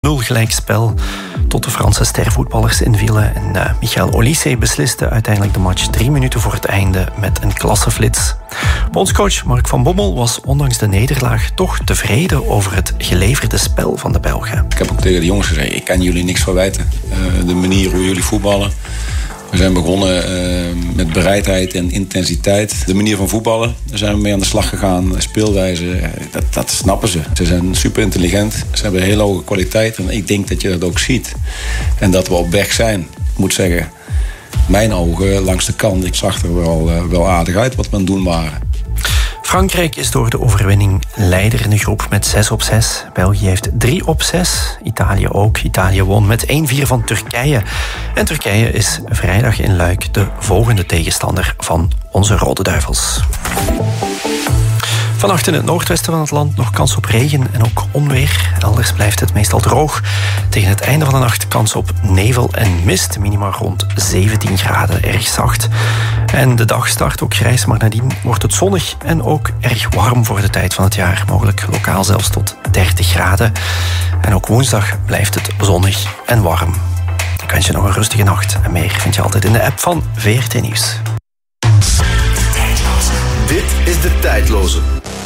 0 gelijkspel tot de Franse stervoetballers invielen. En Michael Olise besliste uiteindelijk de match 3 minuten voor het einde met een klasseflits. Bondscoach Mark van Bommel was ondanks de nederlaag toch tevreden over het geleverde spel van de Belgen. Ik heb ook tegen de jongens gezegd, ik kan jullie niks verwijten. De manier hoe jullie voetballen. We zijn begonnen met bereidheid en intensiteit. De manier van voetballen, daar zijn we mee aan de slag gegaan. Speelwijze, dat snappen ze. Ze zijn super intelligent, ze hebben een hele hoge kwaliteit. En ik denk dat je dat ook ziet. En dat we op weg zijn. Ik moet zeggen, mijn ogen langs de kant, ik zag er wel aardig uit wat we aan het doen waren. Frankrijk is door de overwinning leider in de groep met 6-6. België heeft 3-6. Italië ook. Italië won met 1-4 van Turkije. En Turkije is vrijdag in Luik de volgende tegenstander van onze Rode Duivels. Vannacht in het noordwesten van het land nog kans op regen en ook onweer. Elders blijft het meestal droog. Tegen het einde van de nacht kans op nevel en mist. Minimaal rond 17 graden, erg zacht. En de dag start ook grijs, maar nadien wordt het zonnig en ook erg warm voor de tijd van het jaar. Mogelijk lokaal zelfs tot 30 graden. En ook woensdag blijft het zonnig en warm. Ik wens je nog een rustige nacht. En meer vind je altijd in de app van VRT Nieuws. Dit is De Tijdloze.